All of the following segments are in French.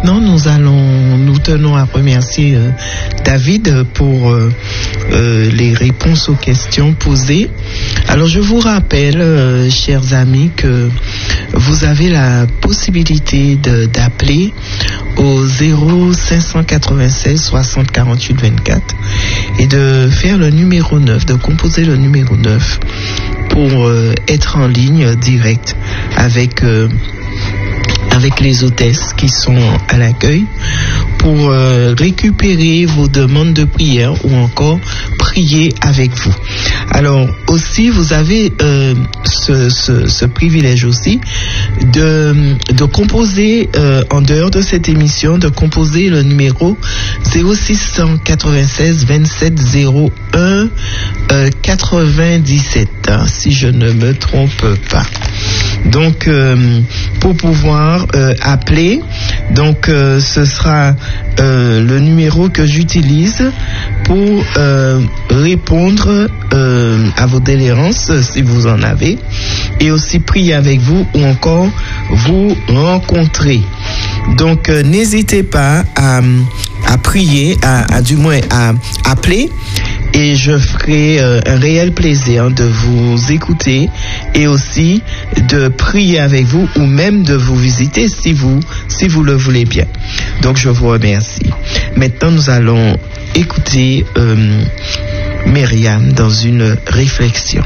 maintenant, nous tenons à remercier David pour les réponses aux questions posées. Alors, je vous rappelle, chers amis, que vous avez la possibilité d'appeler au 0596 60 48 24 et de faire le numéro 9, de composer le numéro 9 pour être en ligne directe avec les hôtesses qui sont à l'accueil pour récupérer vos demandes de prière ou encore prier avec vous. Alors aussi, vous avez ce privilège aussi de composer en dehors de cette émission, de composer le numéro 0696 27 01 97, si je ne me trompe pas. Donc pour pouvoir appeler, donc ce sera le numéro que j'utilise pour répondre à vos doléances si vous en avez, et aussi prier avec vous ou encore vous rencontrer. Donc n'hésitez pas à prier, du moins à appeler, et je ferai un réel plaisir de vous écouter et aussi de prier avec vous ou même de vous visiter si vous le voulez bien. Donc je vous remercie. Maintenant nous allons écouter Myriam dans une réflexion.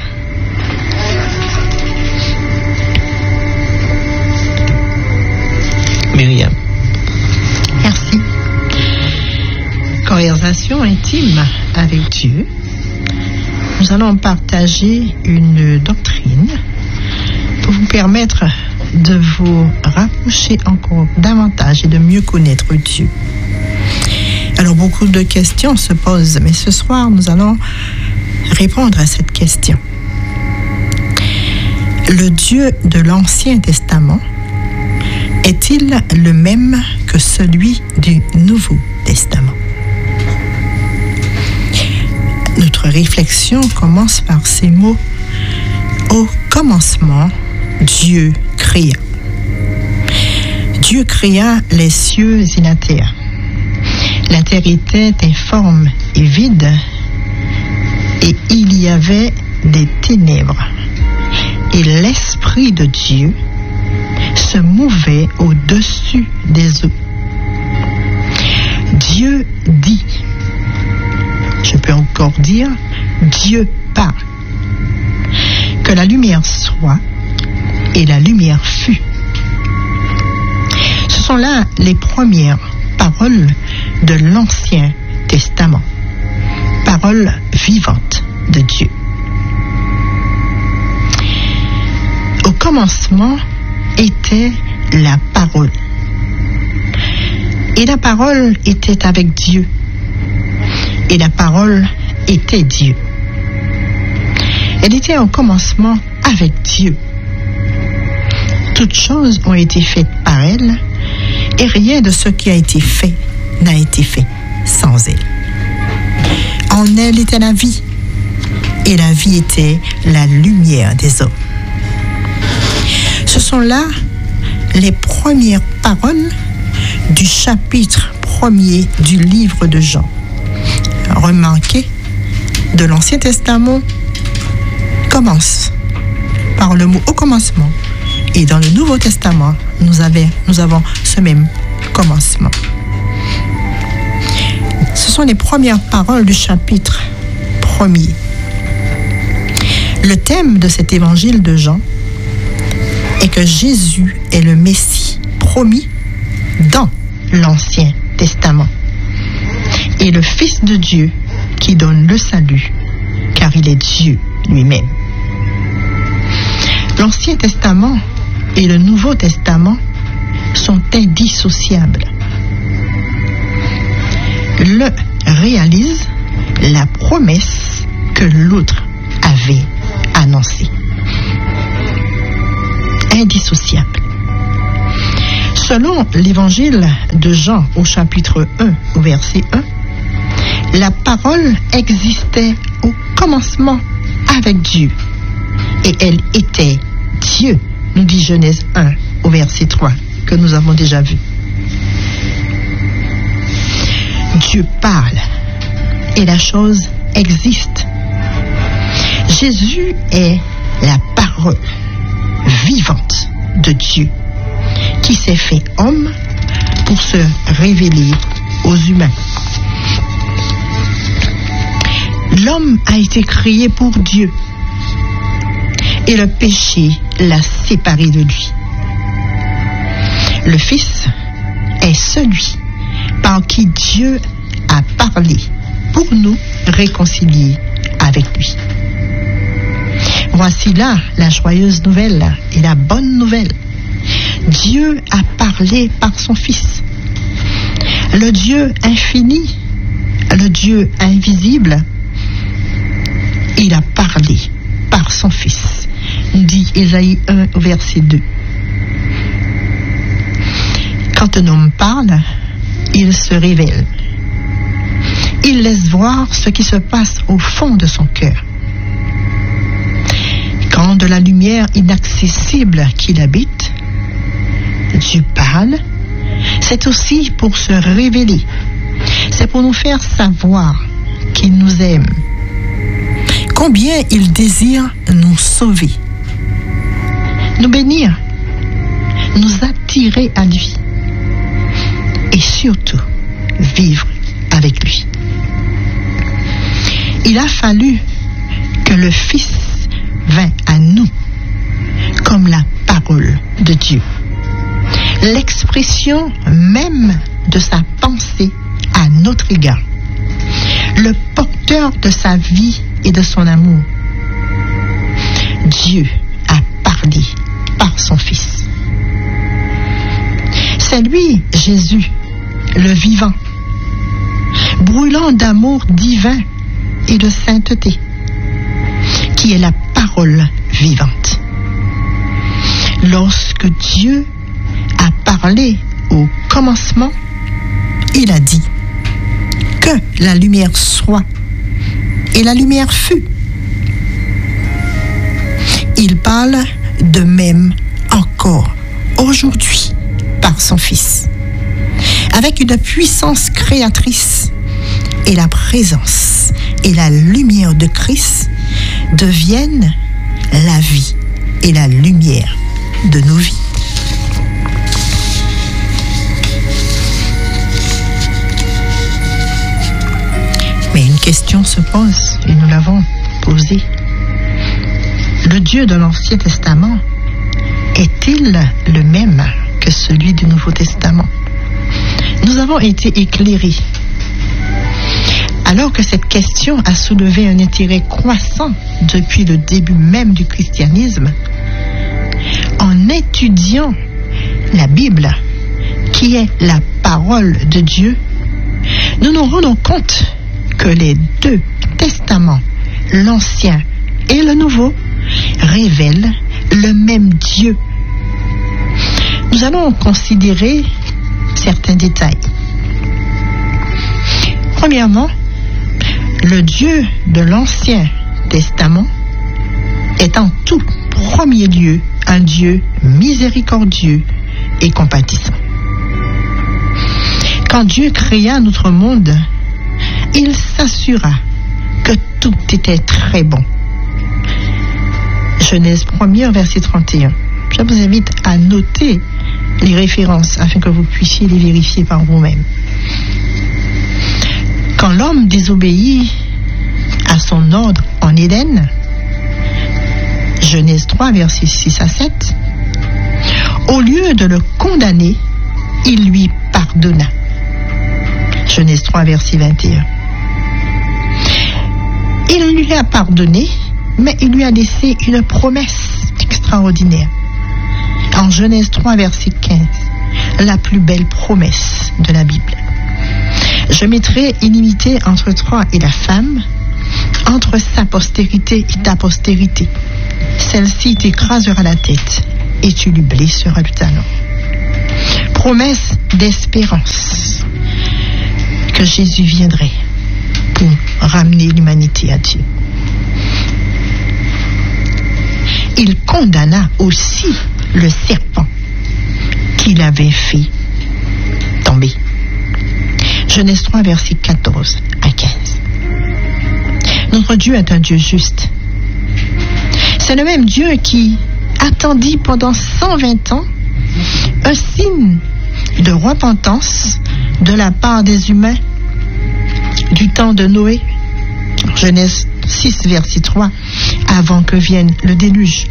Myriam. Merci. Conversation intime avec Dieu. Nous allons partager une doctrine pour vous permettre de vous rapprocher encore davantage et de mieux connaître Dieu. Alors, beaucoup de questions se posent, mais ce soir, nous allons répondre à cette question. Le Dieu de l'Ancien Testament est-il le même que celui du Nouveau Testament? Notre réflexion commence par ces mots. Au commencement, Dieu créa. Dieu créa les cieux et la terre. La terre était informe et vide, et il y avait des ténèbres. Et l'Esprit de Dieu se mouvait au-dessus des eaux. Dieu dit. Je peux encore dire, Dieu parle. Que la lumière soit, et la lumière fut. Ce sont là les premières paroles de l'Ancien Testament. Paroles vivantes de Dieu. Au commencement était la parole. Et la parole était avec Dieu. Et la parole était Dieu. Elle était au commencement avec Dieu. Toutes choses ont été faites par elle, et rien de ce qui a été fait n'a été fait sans elle. En elle était la vie, et la vie était la lumière des hommes. Ce sont là les premières paroles du chapitre 1er du livre de Jean. Remarquez, de l'Ancien Testament commence par le mot au commencement. Et dans le Nouveau Testament, nous avons ce même commencement. Ce sont les premières paroles du chapitre 1er. Le thème de cet évangile de Jean est que Jésus est le Messie promis dans l'Ancien Testament et le Fils de Dieu qui donne le salut, car il est Dieu lui-même. L'Ancien Testament et le Nouveau Testament sont indissociables. L'un réalise la promesse que l'autre avait annoncée. Indissociable. Selon l'évangile de Jean au chapitre 1, au verset 1, la parole existait au commencement avec Dieu. Et elle était Dieu, nous dit Genèse 1 au verset 3, que nous avons déjà vu. Dieu parle et la chose existe. Jésus est la parole vivante de Dieu qui s'est fait homme pour se révéler aux humains. L'homme a été créé pour Dieu et le péché l'a séparé de lui. Le Fils est celui par qui Dieu a parlé pour nous réconcilier avec lui. Voici là la joyeuse nouvelle et la bonne nouvelle. Dieu a parlé par son Fils. Le Dieu infini, le Dieu invisible, il a parlé par son Fils, dit Ésaïe 1, verset 2. Quand un homme parle, il se révèle. Il laisse voir ce qui se passe au fond de son cœur. Quand de la lumière inaccessible qu'il habite, Dieu parle, c'est aussi pour se révéler. C'est pour nous faire savoir qu'il nous aime. Combien il désire nous sauver, nous bénir, nous attirer à lui et surtout vivre avec lui. Il a fallu que le Fils vint à nous comme la parole de Dieu, l'expression même de sa pensée à notre égard, le porteur de sa vie et de son amour. Dieu a parlé par son Fils. C'est lui, Jésus, le vivant, brûlant d'amour divin et de sainteté, qui est la parole vivante. Lorsque Dieu a parlé au commencement, il a dit que la lumière soit, et la lumière fut. Il parle de même encore aujourd'hui par son Fils, avec une puissance créatrice, et la présence et la lumière de Christ deviennent la vie et la lumière de nos vies. Mais une question se pose, et nous l'avons posée. Le Dieu de l'Ancien Testament est-il le même que celui du Nouveau Testament? Nous avons été éclairés. Alors que cette question a soulevé un intérêt croissant depuis le début même du christianisme, en étudiant la Bible, qui est la parole de Dieu, nous nous rendons compte que les deux testaments, l'Ancien et le Nouveau, révèlent le même Dieu. Nous allons considérer certains détails. Premièrement, le Dieu de l'Ancien Testament est en tout premier lieu un Dieu miséricordieux et compatissant. Quand Dieu créa notre monde, il s'assura que tout était très bon. Genèse 1, verset 31. Je vous invite à noter les références afin que vous puissiez les vérifier par vous-même. Quand l'homme désobéit à son ordre en Éden, Genèse 3, versets 6 à 7, au lieu de le condamner, il lui pardonna. Genèse 3, verset 21. Il lui a pardonné, mais il lui a laissé une promesse extraordinaire. En Genèse 3, verset 15, la plus belle promesse de la Bible. Je mettrai inimitié entre toi et la femme, entre sa postérité et ta postérité. Celle-ci t'écrasera la tête et tu lui blesseras le talon. Promesse d'espérance que Jésus viendrait pour ramener l'humanité à Dieu. Il condamna aussi le serpent qu'il avait fait tomber. Genèse 3, versets 14 à 15. Notre Dieu est un Dieu juste. C'est le même Dieu qui attendit pendant 120 ans un signe de repentance de la part des humains du temps de Noé. Genèse 6, verset 3, avant que vienne le déluge.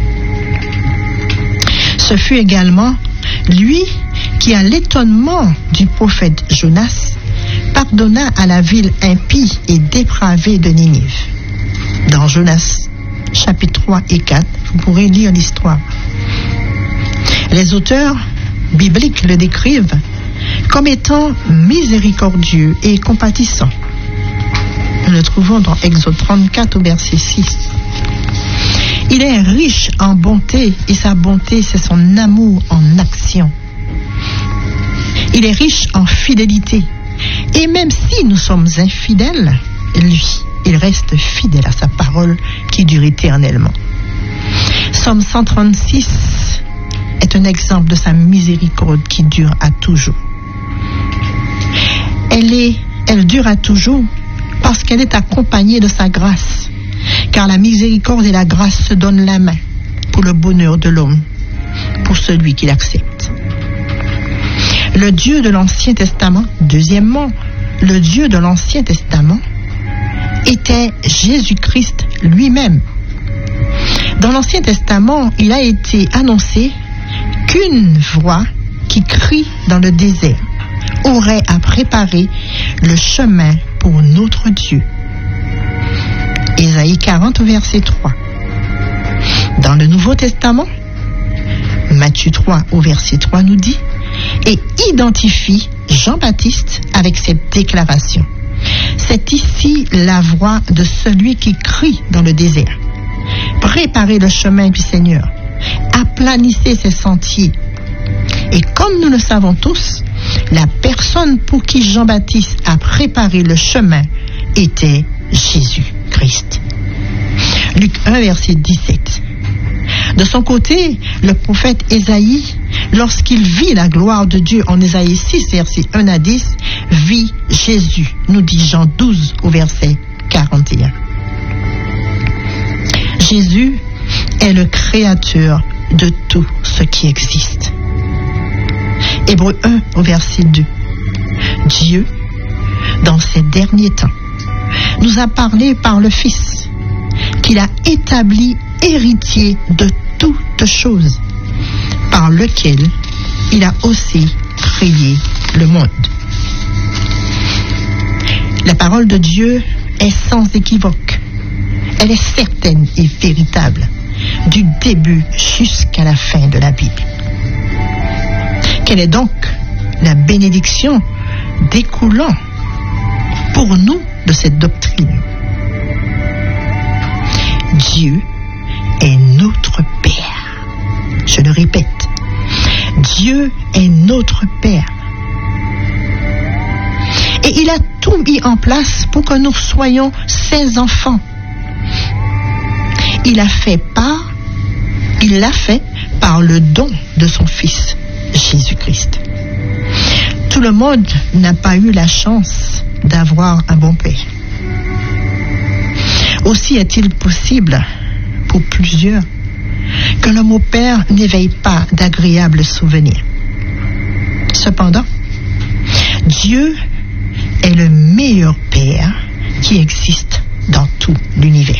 Ce fut également lui qui, à l'étonnement du prophète Jonas, pardonna à la ville impie et dépravée de Ninive. Dans Jonas, chapitre 3 et 4, vous pourrez lire l'histoire. Les auteurs bibliques le décrivent comme étant miséricordieux et compatissant. Nous le trouvons dans Exode 34 au verset 6. Il est riche en bonté et sa bonté, c'est son amour en action. Il est riche en fidélité. Et même si nous sommes infidèles, lui, il reste fidèle à sa parole qui dure éternellement. Psaume 136 est un exemple de sa miséricorde qui dure à toujours. Elle dure à toujours parce qu'elle est accompagnée de sa grâce. Car la miséricorde et la grâce se donnent la main pour le bonheur de l'homme, pour celui qui l'accepte. Le Dieu de l'Ancien Testament, deuxièmement, le Dieu de l'Ancien Testament était Jésus-Christ lui-même. Dans l'Ancien Testament, il a été annoncé qu'une voix qui crie dans le désert aurait à préparer le chemin pour notre Dieu. Ésaïe 40, verset 3. Dans le Nouveau Testament, Matthieu 3, au verset 3 nous dit et identifie Jean-Baptiste avec cette déclaration. C'est ici la voix de celui qui crie dans le désert. Préparez le chemin du Seigneur. Aplanissez ses sentiers. Et comme nous le savons tous, la personne pour qui Jean-Baptiste a préparé le chemin était Jésus-Christ. Luc 1, verset 17. De son côté, le prophète Ésaïe, lorsqu'il vit la gloire de Dieu en Ésaïe 6, verset 1 à 10, vit Jésus, nous dit Jean 12 au verset 41. Jésus est le créateur de tout ce qui existe. Hébreux 1 au verset 2. Dieu, dans ces derniers temps, nous a parlé par le Fils, qu'il a établi héritier de toutes choses, par lequel il a aussi créé le monde. La parole de Dieu est sans équivoque. Elle est certaine et véritable, du début jusqu'à la fin de la Bible. Quelle est donc la bénédiction découlant pour nous de cette doctrine? Dieu est notre Père. Je le répète, Dieu est notre Père. Et il a tout mis en place pour que nous soyons ses enfants. Il l'a fait par le don de son Fils, Jésus-Christ. Tout le monde n'a pas eu la chance d'avoir un bon père. Aussi est-il possible pour plusieurs que le mot père n'éveille pas d'agréables souvenirs. Cependant, Dieu est le meilleur père qui existe dans tout l'univers.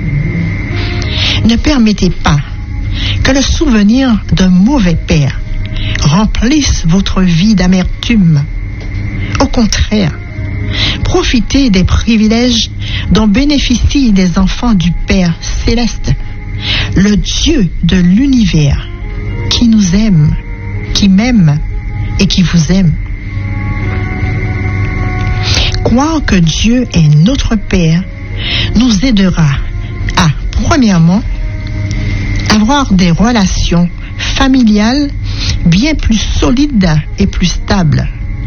Ne permettez pas que le souvenir d'un mauvais père remplisse votre vie d'amertume. Au contraire, profitez des privilèges dont bénéficient les enfants du Père céleste, le Dieu de l'univers qui nous aime, qui m'aime et qui vous aime. Croire que Dieu est notre Père nous aidera à, premièrement, avoir des relations familiales bien plus solides et plus stables.